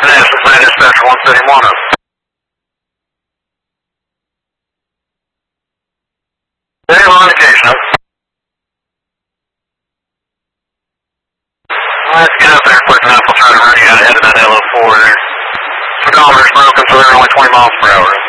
National Plan Dispatcher 131 up. Hey, on indication up. Let's get up there quick enough. We'll try to run you out ahead of that LO4 there. Speedometer's broken, so they're only 20 miles per hour.